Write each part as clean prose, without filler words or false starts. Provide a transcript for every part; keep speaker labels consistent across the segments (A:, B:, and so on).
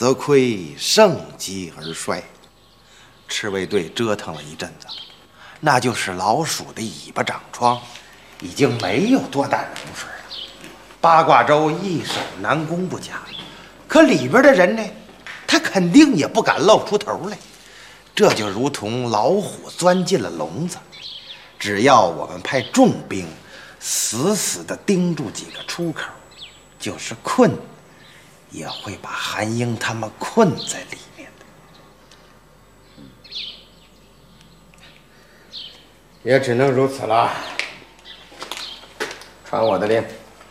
A: 得亏盛极而衰。赤卫队折腾了一阵子，那就是老鼠的尾巴长疮，已经没有多大龙水了。八卦洲易守难攻不假，可里边的人呢，他肯定也不敢露出头来。这就如同老虎钻进了笼子，只要我们派重兵死死地盯住几个出口，就是困，也会把韩英他们困在里面的。
B: 也只能如此了。传我的令，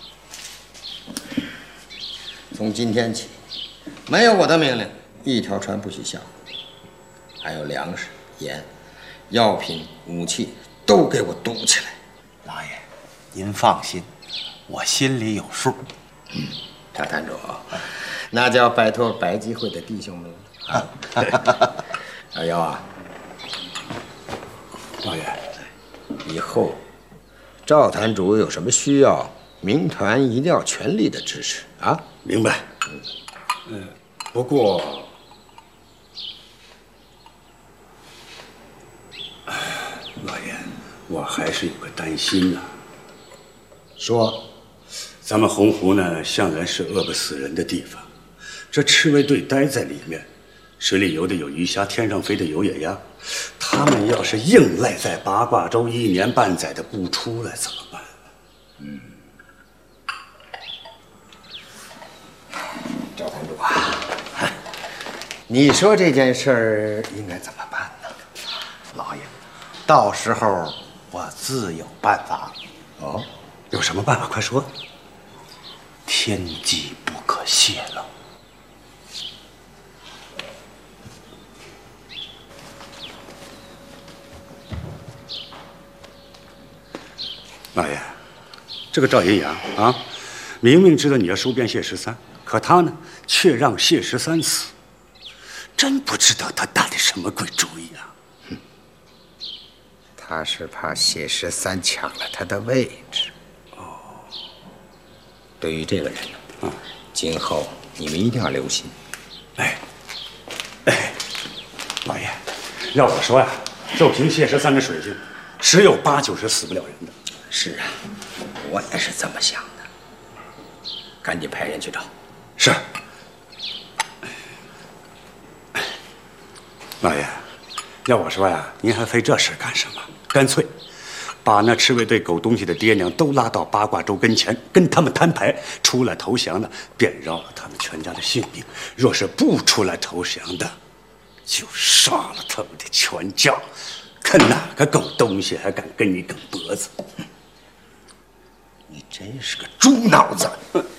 B: 从今天起，没有我的命令，一条船不许下湖。还有粮食、盐、药品、武器，都给我堵起来。
A: 老爷，您放心，我心里有数。
B: 大坛主，那就要拜托白吉会的弟兄们了啊！二幺啊，
C: 老爷，
B: 以后赵坛主有什么需要，民团一定要全力的支持啊！
C: 明白。不过，老爷，我还是有个担心呐。
B: 说。
C: 咱们洪湖呢，向来是饿不死人的地方。这赤卫队待在里面，水里游的有鱼虾，天上飞的有野鸭。他们要是硬赖在八卦洲1年半载的不出来，怎么办？
B: 赵坛主啊，你说这件事儿应该怎么办呢？
A: 老爷，到时候我自有办法。
C: 哦，有什么办法？快说。
A: 天机不可泄露。
C: 老爷，这个赵银阳啊，明明知道你要收编谢13，可他呢，却让谢13死，真不知道他打的什么鬼主意啊！
B: 他是怕谢13抢了他的位置。对于这个人呢，今后你们一定要留心。
C: 哎，老爷，要我说呀，就凭谢13的水性，十有8、9是死不了人的。
B: 是啊，我也是这么想的。赶紧派人去找。
C: 是。老爷，要我说呀，您还费这事干什么？干脆把那赤卫队狗东西的爹娘都拉到八卦洲跟前，跟他们摊牌，出来投降的便饶了他们全家的性命；若是不出来投降的，就杀了他们的全家。看哪个狗东西还敢跟你梗脖子！
B: 你真是个猪脑子！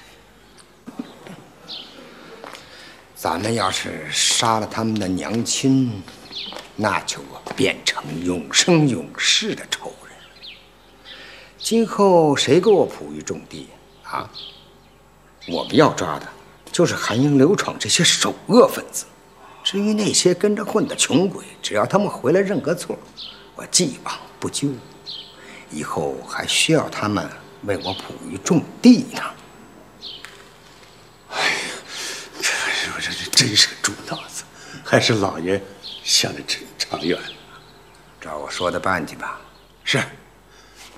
B: 咱们要是杀了他们的娘亲，那就变成永生永世的仇人。今后谁给我哺育种地啊？我们要抓的就是韩英、刘闯这些首恶分子。至于那些跟着混的穷鬼，只要他们回来认个错，我既往不咎。以后还需要他们为我哺育种地呢。
C: 哎呀，这真是个猪脑子，还是老爷想的真长远。
B: 照我说的办去吧。
C: 是。